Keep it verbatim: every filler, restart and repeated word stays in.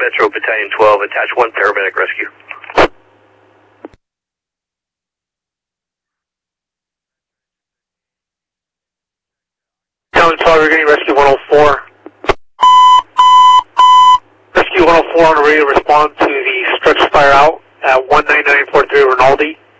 Metro Battalion twelve, attach one paramedic rescue. Battalion twelve, you're getting rescue one oh four. Rescue one oh four on the radio, respond to the stretch fire out at one nine nine four three Rinaldi.